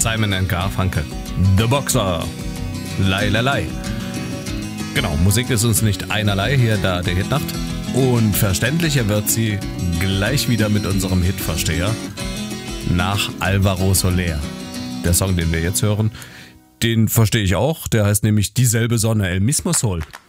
Simon & Garfunkel. The Boxer. Lei, lei, lei. Genau, Musik ist uns nicht einerlei, hier da der Hitnacht. Und verständlicher wird sie gleich wieder mit unserem Hitversteher nach Alvaro Soler. Der Song, den wir jetzt hören, den verstehe ich auch. Der heißt nämlich Dieselbe Sonne, El Mismo Sol.